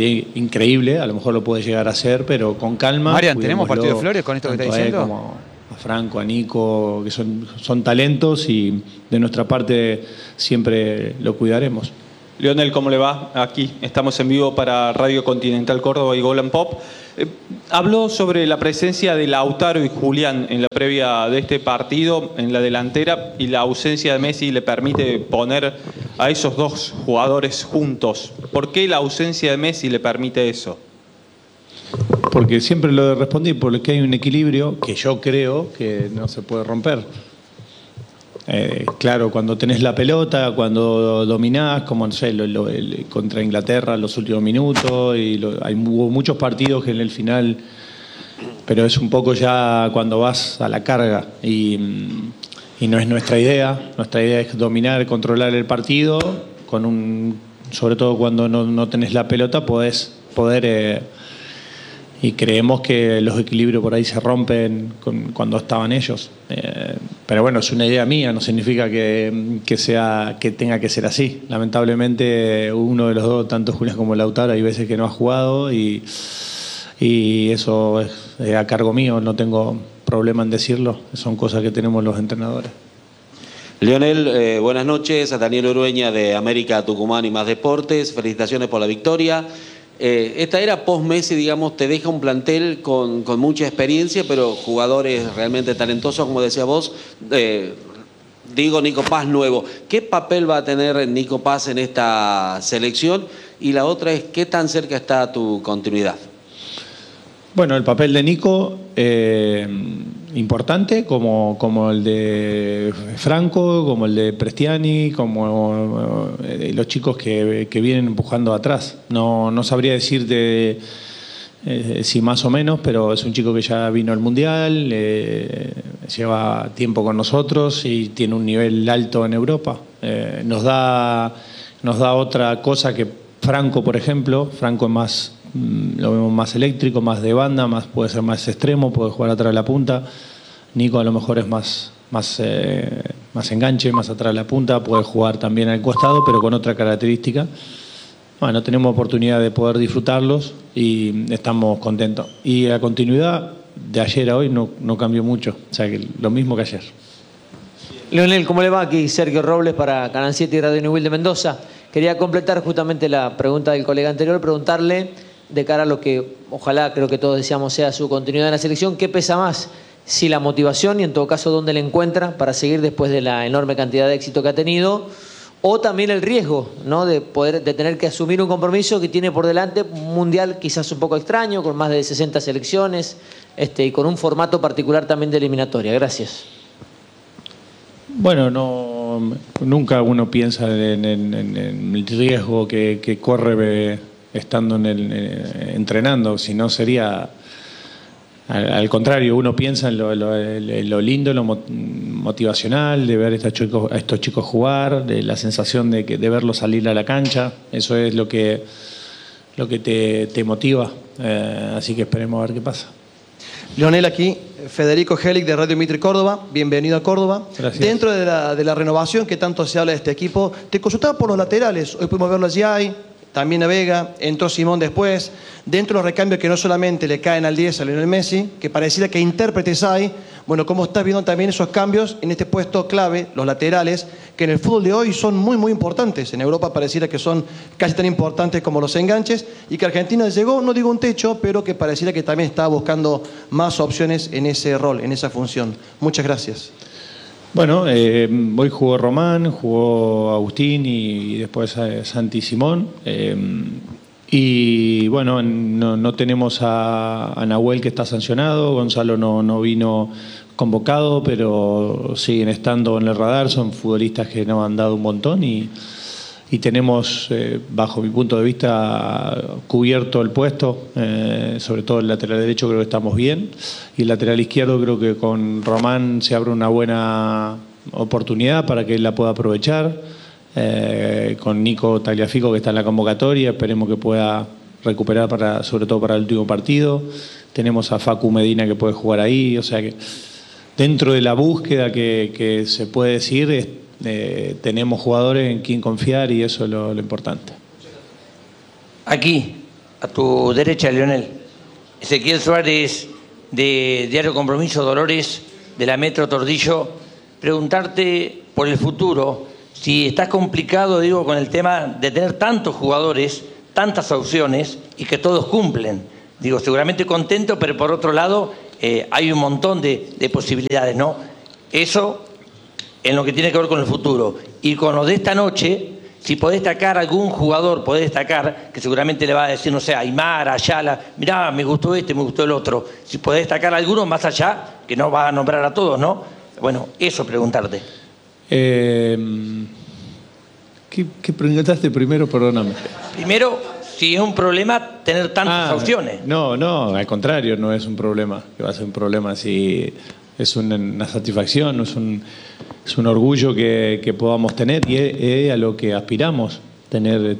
S12: increíble, a lo mejor lo puede llegar a hacer, pero con calma.
S18: Marian, ¿tenemos partido de Flores con esto que está diciendo?
S12: Como a Franco, a Nico, que son talentos y de nuestra parte siempre lo cuidaremos.
S18: Lionel, ¿cómo le va? Aquí estamos en vivo para Radio Continental Córdoba y Golden Pop. Habló sobre la presencia de Lautaro y Julián en la previa de este partido en la delantera, y la ausencia de Messi le permite poner a esos dos jugadores juntos. ¿Por qué la ausencia de Messi le permite eso?
S12: Porque siempre lo respondí, porque hay un equilibrio que yo creo que no se puede romper. Claro, cuando tenés la pelota, cuando dominás, como no sé, contra Inglaterra los últimos minutos, y hubo muchos partidos que en el final, pero es un poco ya cuando vas a la carga y no es nuestra idea. Nuestra idea es dominar, controlar el partido, sobre todo cuando no tenés la pelota, poder y creemos que los equilibrios por ahí se rompen cuando estaban ellos. Pero bueno, es una idea mía, no significa que tenga que ser así. Lamentablemente uno de los dos, tanto Julián como Lautaro, hay veces que no ha jugado y eso es a cargo mío, no tengo problema en decirlo, son cosas que tenemos los entrenadores.
S19: Lionel, buenas noches, a Daniel Urueña de América Tucumán y Más Deportes, felicitaciones por la victoria. Esta era post-Messi, digamos, te deja un plantel con mucha experiencia, pero jugadores realmente talentosos, como decía vos. Nico Paz nuevo. ¿Qué papel va a tener Nico Paz en esta selección? Y la otra es, ¿qué tan cerca está tu continuidad?
S12: Bueno, el papel de Nico, importante, como el de Franco, como el de Prestiani, como los chicos que vienen empujando atrás. No sabría decirte si más o menos, pero es un chico que ya vino al Mundial, lleva tiempo con nosotros y tiene un nivel alto en Europa. Nos da otra cosa que Franco, por ejemplo. Franco es más... lo vemos más eléctrico, más de banda, puede ser más extremo, puede jugar atrás de la punta. Nico a lo mejor es más enganche, más atrás de la punta, puede jugar también al costado, pero con otra característica. Bueno, tenemos oportunidad de poder disfrutarlos y estamos contentos. Y la continuidad de ayer a hoy no cambió mucho, o sea que lo mismo que ayer.
S20: Lionel, ¿cómo le va? Aquí Sergio Robles para Canal 7 y Radio Newell de Mendoza. Quería completar justamente la pregunta del colega anterior, preguntarle de cara a lo que ojalá, creo que todos deseamos, sea su continuidad en la selección, ¿qué pesa más? Si la motivación, y en todo caso dónde la encuentra para seguir después de la enorme cantidad de éxito que ha tenido, o también el riesgo, ¿no?, de tener que asumir un compromiso que tiene por delante un mundial quizás un poco extraño, con más de 60 selecciones, y con un formato particular también de eliminatoria. Gracias.
S12: Bueno, nunca uno piensa en el riesgo que corre estando entrenando, si no sería al contrario, uno piensa en lo lindo, lo motivacional de ver a estos chicos jugar, de la sensación de verlos salir a la cancha. Eso es lo que te motiva, así que esperemos a ver qué pasa.
S21: Lionel, aquí Federico Helig de Radio Mitre Córdoba, bienvenido a Córdoba.
S12: Gracias.
S21: Dentro de la renovación que tanto se habla de este equipo, te consultaba por los laterales. Hoy pudimos verlo allí, también a Vega, entró Simón después. Dentro de los recambios que no solamente le caen al 10 a Lionel Messi, que pareciera que intérpretes hay. Bueno, ¿cómo estás viendo también esos cambios en este puesto clave, los laterales, que en el fútbol de hoy son muy, muy importantes? En Europa pareciera que son casi tan importantes como los enganches, y que Argentina llegó, no digo un techo, pero que pareciera que también está buscando más opciones en ese rol, en esa función. Muchas gracias.
S12: Bueno, hoy jugó Román, jugó Agustín y después Santi Simón. Y bueno, no tenemos a Nahuel, que está sancionado. Gonzalo no vino convocado, pero siguen estando en el radar. Son futbolistas que nos han dado un montón y tenemos, bajo mi punto de vista, cubierto el puesto. Sobre todo el lateral derecho creo que estamos bien, y el lateral izquierdo creo que con Román se abre una buena oportunidad para que él la pueda aprovechar. Con Nico Tagliafico, que está en la convocatoria, esperemos que pueda recuperar sobre todo para el último partido. Tenemos a Facu Medina, que puede jugar ahí, o sea que dentro de la búsqueda que se puede decir, tenemos jugadores en quien confiar, y eso es lo importante.
S22: Aquí, a tu derecha, Lionel, Ezequiel Suárez de Diario Compromiso, Dolores.
S5: de la Metro Tordillo, preguntarte por el futuro, si estás complicado, digo, con el tema de tener tantos jugadores, tantas opciones y que todos cumplen. Digo, seguramente contento, pero por otro lado hay un montón de posibilidades, ¿no? Eso en lo que tiene que ver con el futuro. Y con lo de esta noche, si podés destacar algún jugador, podés destacar, que seguramente le va a decir, no sé, Aymar, Ayala, mirá, me gustó este, me gustó el otro. Si podés destacar alguno más allá, que no va a nombrar a todos, ¿no? Bueno, eso preguntarte.
S12: ¿Qué preguntaste primero? Perdóname.
S5: Primero, si es un problema tener tantas opciones.
S12: No, al contrario, no es un problema. Que va a ser un problema si es una satisfacción, es un orgullo que podamos tener y es a lo que aspiramos, tener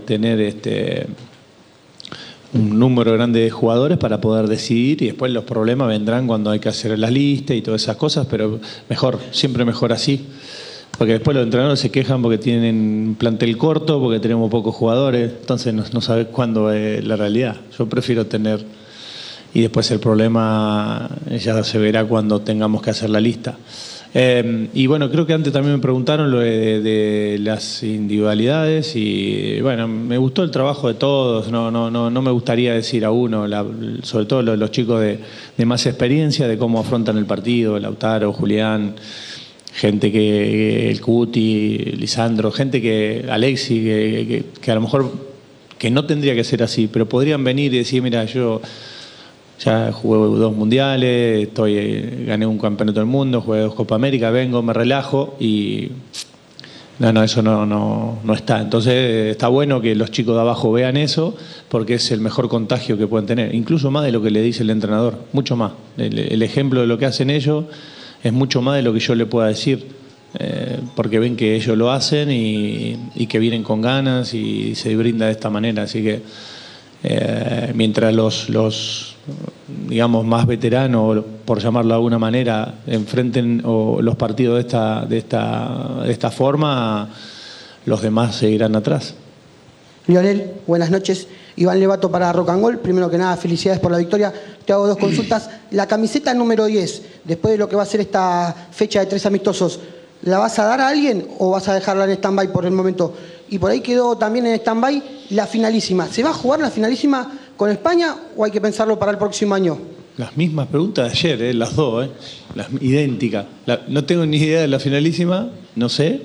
S12: un número grande de jugadores para poder decidir, y después los problemas vendrán cuando hay que hacer las listas y todas esas cosas, pero mejor, siempre mejor así. Porque después los entrenadores se quejan porque tienen un plantel corto, porque tenemos pocos jugadores, entonces no sabes cuándo es la realidad. Yo prefiero tener, y después el problema ya se verá cuando tengamos que hacer la lista. Y bueno, creo que antes también me preguntaron lo de las individualidades y bueno, me gustó el trabajo de todos, no me gustaría decir a uno, sobre todo los chicos de más experiencia, de cómo afrontan el partido, Lautaro, Julián, gente que el Cuti, Lisandro, gente que Alexi, que a lo mejor que no tendría que ser así, pero podrían venir y decir, mira, yo ya jugué 2 mundiales, gané un campeonato del mundo, jugué 2 Copa América, vengo, me relajo y eso no está. Entonces está bueno que los chicos de abajo vean eso porque es el mejor contagio que pueden tener, incluso más de lo que le dice el entrenador, mucho más. El ejemplo de lo que hacen ellos es mucho más de lo que yo le pueda decir, porque ven que ellos lo hacen y que vienen con ganas y se brinda de esta manera. Así que mientras los digamos más veteranos, por llamarlo de alguna manera, enfrenten los partidos de esta forma, los demás seguirán atrás.
S22: Lionel, buenas noches. Iván Levato para Rock and Roll. Primero que nada, felicidades por la victoria. Te hago 2 consultas. La camiseta número 10, después de lo que va a ser esta fecha de 3 amistosos, ¿la vas a dar a alguien o vas a dejarla en stand-by por el momento? Y por ahí quedó también en stand-by la finalísima. ¿Se va a jugar la finalísima con España o hay que pensarlo para el próximo año?
S12: Las mismas preguntas de ayer, las dos, las idénticas. No tengo ni idea de la finalísima, no sé.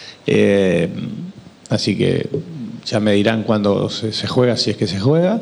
S12: Así que ya me dirán cuándo se juega, si es que se juega.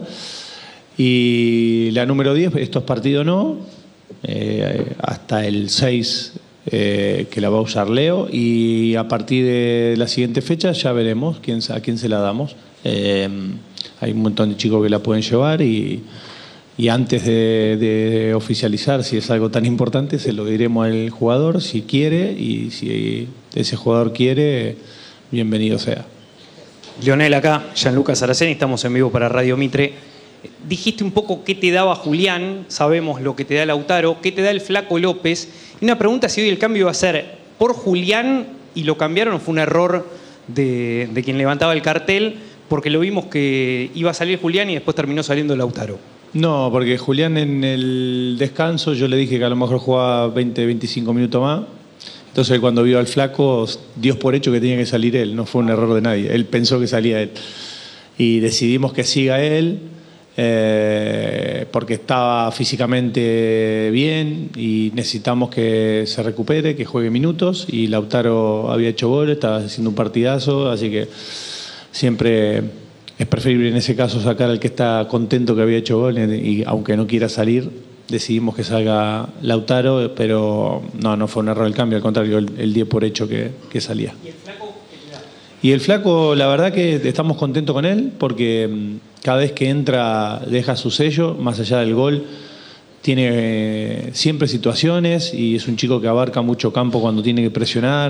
S12: Y la número 10, estos partidos no, hasta el 6 que la va a usar Leo, y a partir de la siguiente fecha ya veremos a quién se la damos. Hay un montón de chicos que la pueden llevar y antes de oficializar si es algo tan importante se lo diremos al jugador si quiere, y si ese jugador quiere, bienvenido sea.
S23: Lionel, acá, Gianluca Saraceni, estamos en vivo para Radio Mitre. Dijiste un poco qué te daba Julián, sabemos lo que te da Lautaro, qué te da el Flaco López. Y una pregunta, si hoy el cambio va a ser por Julián y lo cambiaron o fue un error de quien levantaba el cartel, porque lo vimos que iba a salir Julián y después terminó saliendo Lautaro.
S12: No, porque Julián en el descanso yo le dije que a lo mejor jugaba 20, 25 minutos más. Entonces cuando vio al Flaco, Dios por hecho que tenía que salir él, no fue un error de nadie. Él pensó que salía él. Y decidimos que siga él, porque estaba físicamente bien y necesitamos que se recupere, que juegue minutos. Y Lautaro había hecho gol, estaba haciendo un partidazo, así que siempre es preferible en ese caso sacar al que está contento que había hecho gol, y aunque no quiera salir, decidimos que salga Lautaro, pero no fue un error el cambio, al contrario, él dio por hecho que salía. ¿Y el Flaco, la verdad que estamos contentos con él, porque cada vez que entra deja su sello, más allá del gol, tiene siempre situaciones y es un chico que abarca mucho campo cuando tiene que presionar,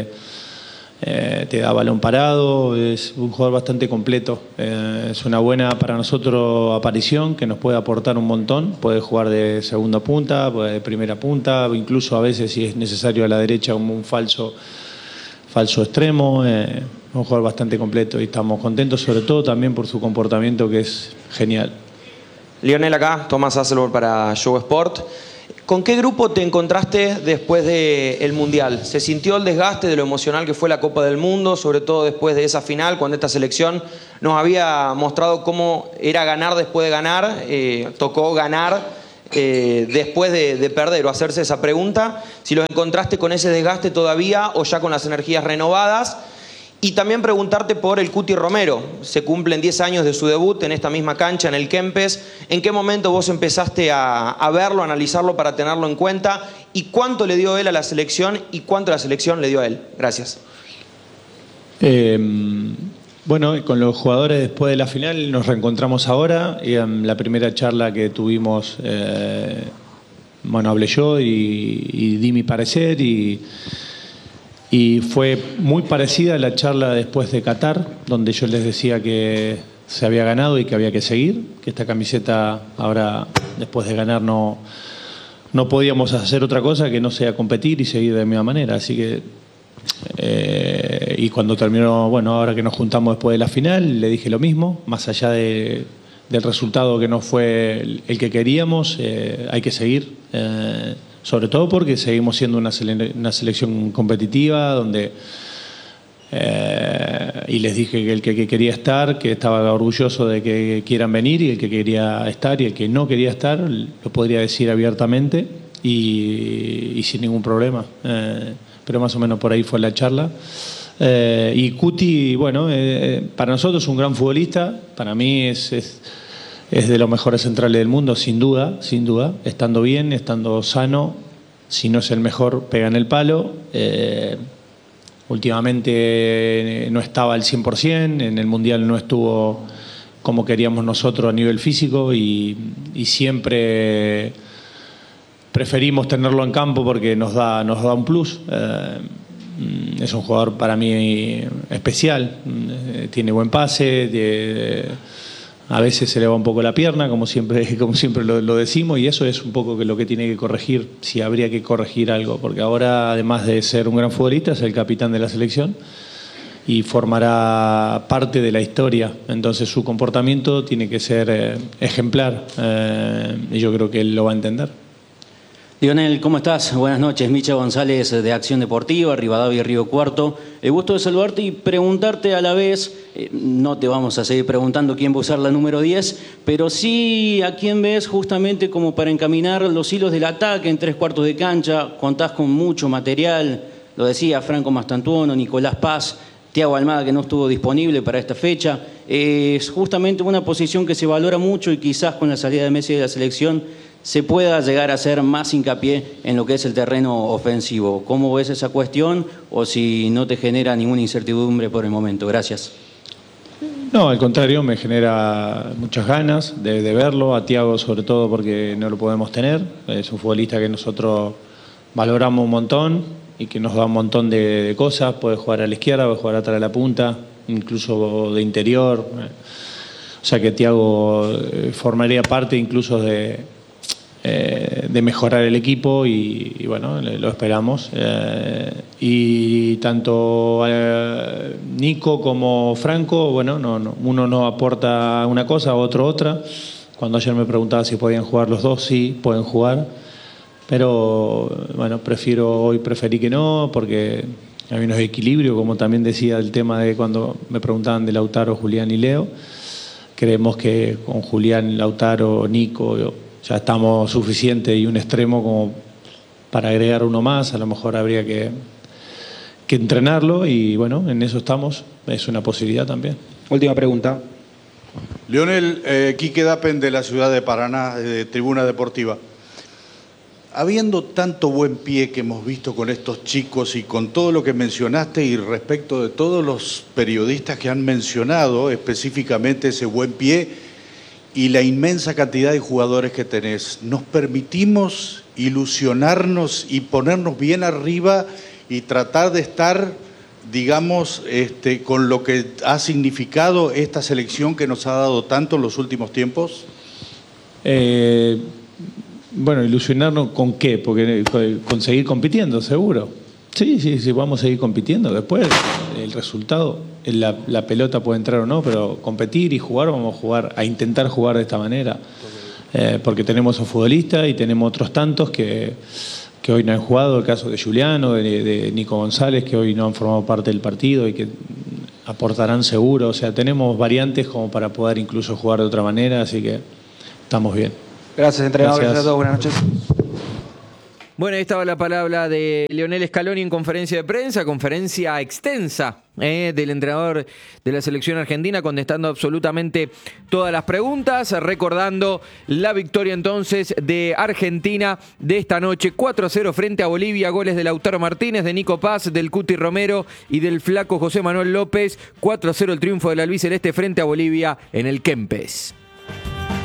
S12: te da balón parado, es un jugador bastante completo. Es una buena para nosotros aparición que nos puede aportar un montón. Puede jugar de segunda punta, puede de primera punta, incluso a veces si es necesario a la derecha como un falso extremo. Un jugador bastante completo y estamos contentos sobre todo también por su comportamiento, que es genial.
S24: Lionel acá, Tomás Hasselborg para Show Sport.
S1: ¿Con qué grupo te encontraste después del Mundial? ¿Se sintió el desgaste de lo emocional que fue la Copa del Mundo, sobre todo después de esa final, cuando esta selección nos había mostrado cómo era ganar después de ganar? Tocó ganar después de perder o hacerse esa pregunta. Si los encontraste con ese desgaste todavía o ya con las energías renovadas. Y también preguntarte por el Cuti Romero. Se cumplen 10 años de su debut en esta misma cancha, en el Kempes. ¿En qué momento vos empezaste a verlo, a analizarlo para tenerlo en cuenta? ¿Y cuánto le dio él a la selección y cuánto la selección le dio a él? Gracias.
S12: Bueno, con los jugadores después de la final nos reencontramos ahora. Y en la primera charla que tuvimos, hablé yo y di mi parecer y fue muy parecida a la charla después de Qatar, donde yo les decía que se había ganado y que había que seguir, que esta camiseta ahora, después de ganar, no podíamos hacer otra cosa que no sea competir y seguir de la misma manera. Así que, y cuando terminó, ahora que nos juntamos después de la final, le dije lo mismo, más allá del resultado que no fue el que queríamos, hay que seguir. Sobre todo porque seguimos siendo una selección competitiva donde y les dije que el que quería estar, que estaba orgulloso de que quieran venir, y el que quería estar y el que no quería estar lo podría decir abiertamente y sin ningún problema, pero más o menos por ahí fue la charla. Y Cuti, para nosotros es un gran futbolista, para mí es de los mejores centrales del mundo, sin duda, estando bien, estando sano. Si no es el mejor, pega en el palo. Últimamente no estaba al 100%, en el Mundial no estuvo como queríamos nosotros a nivel físico y siempre preferimos tenerlo en campo porque nos da un plus. Es un jugador para mí especial, tiene buen pase, a veces se le va un poco la pierna, como siempre lo decimos, y eso es un poco lo que tiene que corregir, si habría que corregir algo, porque ahora, además de ser un gran futbolista, es el capitán de la selección y formará parte de la historia. Entonces su comportamiento tiene que ser ejemplar, y yo creo que él lo va a entender.
S7: Lionel, ¿cómo estás? Buenas noches. Micha González de Acción Deportiva, Rivadavia y Río Cuarto. Gusto de saludarte y preguntarte a la vez, no te vamos a seguir preguntando quién va a usar la número 10, pero sí a quién ves justamente como para encaminar los hilos del ataque en 3/4 de cancha. Contás con mucho material, lo decía Franco Mastantuono, Nicolás Paz, Thiago Almada, que no estuvo disponible para esta fecha. Es justamente una posición que se valora mucho y quizás con la salida de Messi de la selección se pueda llegar a hacer más hincapié en lo que es el terreno ofensivo. ¿Cómo ves esa cuestión o si no te genera ninguna incertidumbre por el momento? Gracias.
S12: No, al contrario, me genera muchas ganas de verlo, a Thiago sobre todo porque no lo podemos tener. Es un futbolista que nosotros valoramos un montón y que nos da un montón de cosas. Puede jugar a la izquierda, puede jugar atrás de la punta, incluso de interior. O sea que Thiago formaría parte incluso de mejorar el equipo y lo esperamos. Y tanto Nico como Franco, uno no aporta una cosa, otro otra. Cuando ayer me preguntaba si podían jugar los dos, sí, pueden jugar. Pero preferí que no, porque hay un equilibrio, como también decía el tema de cuando me preguntaban de Lautaro, Julián y Leo. Creemos que con Julián, Lautaro, Nico ya estamos suficientes y un extremo como para agregar uno más. A lo mejor habría que entrenarlo y en eso estamos. Es una posibilidad también.
S23: Última pregunta.
S8: Lionel, Quique Dapen de la ciudad de Paraná, de Tribuna Deportiva. Habiendo tanto buen pie que hemos visto con estos chicos y con todo lo que mencionaste y respecto de todos los periodistas que han mencionado específicamente ese buen pie y la inmensa cantidad de jugadores que tenés, ¿nos permitimos ilusionarnos y ponernos bien arriba y tratar de estar, digamos, con lo que ha significado esta selección que nos ha dado tanto en los últimos tiempos?
S12: Ilusionarnos con qué, porque con seguir compitiendo, seguro. Sí, vamos a seguir compitiendo. Después el resultado, la pelota puede entrar o no, pero competir y jugar, vamos a jugar, a intentar jugar de esta manera. porque tenemos a futbolistas y tenemos otros tantos que hoy no han jugado, el caso de Juliano, de Nico González, que hoy no han formado parte del partido y que aportarán seguro. O sea, tenemos variantes como para poder incluso jugar de otra manera, así que estamos bien.
S2: Gracias, entrenador. Gracias a todos. Buenas noches.
S4: Bueno, ahí estaba la palabra de Lionel Scaloni en conferencia de prensa, conferencia extensa del entrenador de la selección argentina, contestando absolutamente todas las preguntas, recordando la victoria entonces de Argentina de esta noche, 4-0 frente a Bolivia, goles de Lautaro Martínez, de Nico Paz, del Cuti Romero y del flaco José Manuel López, 4-0 el triunfo del albiceleste frente a Bolivia en el Kempes.